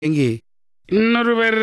எங்கே இன்னொருவர்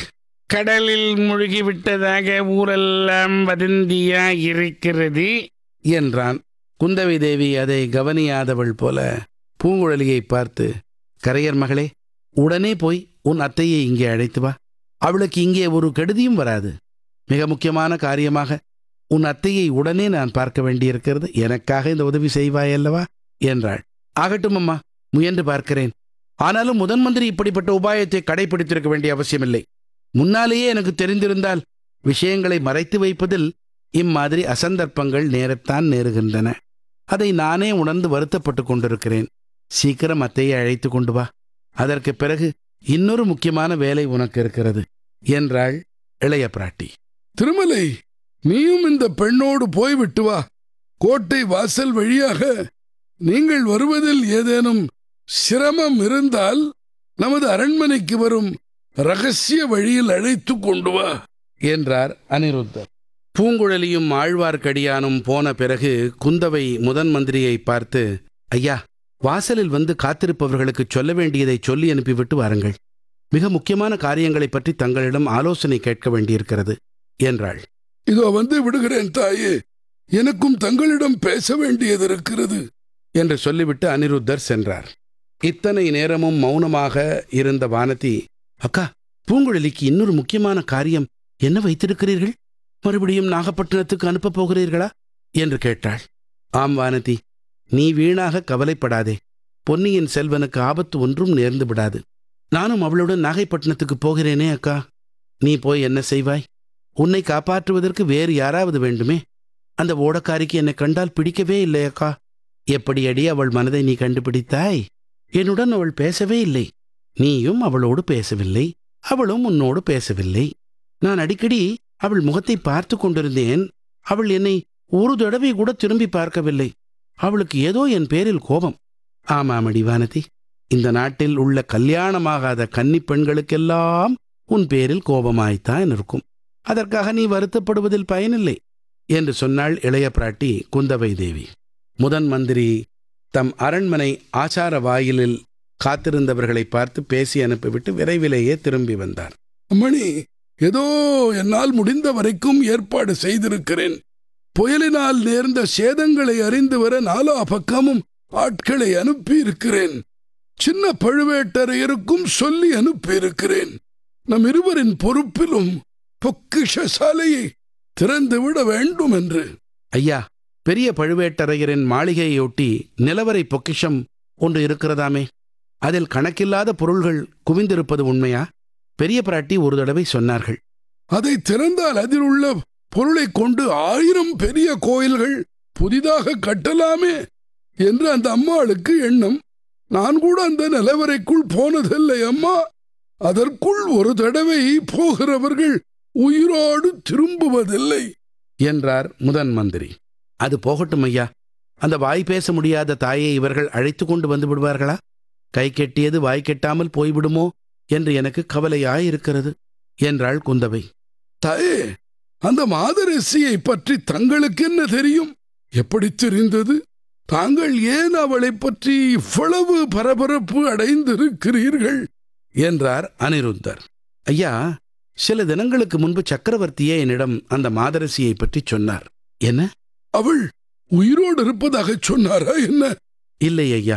கடலில் முழுகிவிட்டதாக ஊரெல்லாம் வதந்தியாயிருக்கிறது என்றான். குந்தவை தேவி அதை கவனியாதவள் போல பூங்குழலியை பார்த்து, கரையர் மகளே, உடனே போய் உன் அத்தையை இங்கே அழைத்து வா. அவளுக்கு இங்கே ஒரு கெடுதியும் வராது. மிக முக்கியமான காரியமாக உன் அத்தையை உடனே நான் பார்க்க வேண்டியிருக்கிறது. எனக்காக இந்த உதவி செய்வாயல்லவா என்றாள். ஆகட்டும் அம்மா, முயன்று பார்க்கிறேன். ஆனாலும் முதன் மந்திரி இப்படிப்பட்ட உபாயத்தை கடைபிடித்திருக்க வேண்டிய அவசியமில்லை. முன்னாலேயே எனக்கு தெரிந்திருந்தால் விஷயங்களை மறைத்து வைப்பதில் இம்மாதிரி அசந்தர்ப்பங்கள் நேரத்தான் நேருகின்றன. அதை நானே உணர்ந்து வருத்தப்பட்டு கொண்டிருக்கிறேன். சீக்கிரம் அத்தையை அழைத்து கொண்டு வா. அதற்கு பிறகு இன்னொரு முக்கியமான வேலை உனக்கு இருக்கிறது என்றாள் இளைய பிராட்டி. திருமலை, நீயும் இந்த பெண்ணோடு போய்விட்டு வா. கோட்டை வாசல் வழியாக நீங்கள் வருவதில் ஏதேனும் சிரமம் இருந்தால் நமது அரண்மனைக்கு வரும் ரகசிய வழியில் அழைத்து கொண்டு வா என்றார் அனிருத்தர். பூங்குழலியும் ஆழ்வார்க்கடியானும் போன பிறகு குந்தவை முதன் மந்திரியை பார்த்து, ஐயா, வாசலில் வந்து காத்திருப்பவர்களுக்கு சொல்ல வேண்டியதை சொல்லி அனுப்பிவிட்டு வாருங்கள். மிக முக்கியமான காரியங்களைப் பற்றி தங்களிடம் ஆலோசனை கேட்க வேண்டியிருக்கிறது என்றாள். இதோ வந்து விடுகிறேன் தாயே, எனக்கும் தங்களிடம் பேச வேண்டியது இருக்கிறது என்று சொல்லிவிட்டு அனிருத்தர் சென்றார். இத்தனை நேரமும் மௌனமாக இருந்த வானதி, அக்கா, பூங்குழலிக்கு இன்னொரு முக்கியமான காரியம் என்ன வைத்திருக்கிறீர்கள்? மறுபடியும் நாகப்பட்டினத்துக்கு அனுப்பப் போகிறீர்களா என்று கேட்டாள். ஆம் வானதி, நீ வீணாக கவலைப்படாதே. பொன்னியின் செல்வனுக்கு ஆபத்து ஒன்றும் நேர்ந்து விடாது. நானும் அவளுடன் நாகைப்பட்டினத்துக்கு போகிறேனே அக்கா. நீ போய் என்ன செய்வாய்? உன்னை காப்பாற்றுவதற்கு வேறு யாராவது வேண்டுமே. அந்த ஓடக்காரிக்கு என்னை கண்டால் பிடிக்கவே இல்லை அக்கா. எப்படியடி அவள் மனதை நீ கண்டுபிடித்தாய்? என்னுடன் அவள் பேசவே இல்லை. நீயும் அவளோடு பேசவில்லை, அவளும் உன்னோடு பேசவில்லை. நான் அடிக்கடி அவள் முகத்தை பார்த்து கொண்டிருந்தேன். அவள் என்னை ஒரு தடவை கூட திரும்பி பார்க்கவில்லை. அவளுக்கு ஏதோ என் பேரில் கோபம். ஆமாமடி வானதி, இந்த நாட்டில் உள்ள கல்யாணமாகாத கன்னி பெண்களுக்கெல்லாம் உன் பேரில் கோபமாய்த்தான் இருக்கும். அதற்காக நீ வருத்தப்படுவதில் பயனில்லை என்று சொன்னாள் இளைய பிராட்டி குந்தவை தேவி. முதன் மந்திரி தம் அரண்மனை ஆச்சார வாயிலில் காத்திருந்தவர்களை பார்த்து பேசி அனுப்பிவிட்டு விரைவிலேயே திரும்பி வந்தார். மணி, ஏதோ என்னால் முடிந்த வரைக்கும் ஏற்பாடு செய்திருக்கிறேன். புயலினால் நேர்ந்த சேதங்களை அறிந்து வர நாலா பக்கமும் ஆட்களை அனுப்பியிருக்கிறேன். சின்ன பழுவேட்டரையருக்கும் சொல்லி அனுப்பியிருக்கிறேன். நம் இருவரின் பொறுப்பிலும் பொக்கிஷ சாலையை திறந்துவிட வேண்டும் என்று. ஐயா, பெரிய பழுவேட்டரையரின் மாளிகையொட்டி நிலவரை பொக்கிஷம் ஒன்று இருக்கிறதாமே, அதில் கணக்கில்லாத பொருள்கள் குவிந்திருப்பது உண்மையா? பெரிய பிராட்டி ஒரு தடவை சொன்னார்கள். அதை திறந்தால் அதில் உள்ள பொருளை கொண்டு 1000 பெரிய கோயில்கள் புதிதாக கட்டலாமே என்று அந்த அம்மாளுக்கு எண்ணம். நான் கூட அந்த நிலவரைக்குள் போனதில்லை அம்மா. அதற்குள் ஒரு தடவை போகிறவர்கள் உயிரோடு திரும்புவதில்லை என்றார் முதன் மந்திரி. அது போகட்டும் ஐயா. அந்த வாய் பேச முடியாத தாயை இவர்கள் அழைத்து கொண்டு வந்து விடுவார்களா? கை கெட்டியது வாய் கெட்டாமல் போய்விடுமோ என்று எனக்கு கவலையாயிருக்கிறது என்றாள் குந்தவை. தாயே, அந்த மாதரசியை பற்றி தங்களுக்கு என்ன தெரியும்? எப்படி தெரிந்தது? தாங்கள் ஏன் அவளை பற்றி இவ்வளவு பரபரப்பு அடைந்திருக்கிறீர்கள் என்றார் அனிருத்தர். ஐயா, சில தினங்களுக்கு முன்பு சக்கரவர்த்தியே என்னிடம் அந்த மாதரசியை பற்றி சொன்னார். என்ன? அவள் உயிரோடு இருப்பதாக சொன்னாரா என்ன? இல்லை ஐயா,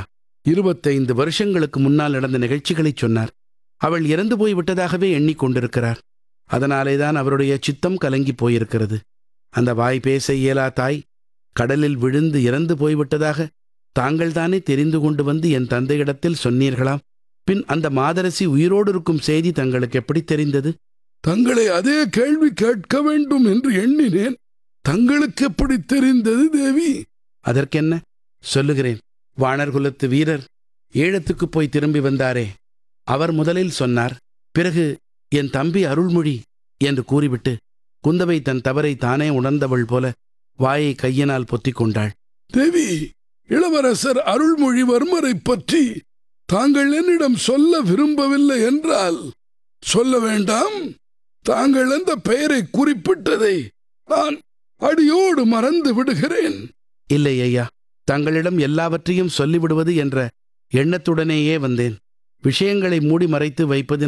25 வருஷங்களுக்கு முன்னால் நடந்த நிகழ்ச்சிகளை சொன்னார். அவள் இறந்து போய் விட்டதாகவே எண்ணிக்கொண்டிருக்கிறார். அதனாலேதான் அவருடைய சித்தம் கலங்கி போயிருக்கிறது. அந்த வாய் பேச இயலா தாய் கடலில் விழுந்து இறந்து போய்விட்டதாக தாங்கள் தானே தெரிந்து கொண்டு வந்து என் தந்தையிடத்தில் சொன்னீர்களாம். பின் அந்த மாதரசி உயிரோடு இருக்கும் செய்தி தங்களுக்கு எப்படி தெரிந்தது? தங்களை அதே கேள்வி கேட்க வேண்டும் என்று எண்ணினேன். தங்களுக்கு எப்படி தெரிந்தது தேவி? அதற்கென்ன, சொல்லுகிறேன். வாணர்குலத்து வீரர் ஈழத்துக்கு போய் திரும்பி வந்தாரே, அவர் முதலில் சொன்னார். பிறகு என் தம்பி அருள்மொழி என்று கூறிவிட்டு குந்தவை தன் தவறை தானே உணர்ந்தவள் போல வாயை கையினால் பொத்திக் கொண்டாள். தேவி, இளவரசர் அருள்மொழிவர்மரை பற்றி தாங்கள் என்னிடம் சொல்ல விரும்பவில்லை என்றால் சொல்ல வேண்டாம். தாங்கள் அந்த பெயரை குறிப்பிட்டதை நான் அடியோடு மறந்து விடுகிறேன். இல்லை ஐயா, தங்களிடம் எல்லாவற்றையும் சொல்லிவிடுவது என்ற எண்ணத்துடனேயே வந்தேன். விஷயங்களை மூடி மறைத்து வைப்பது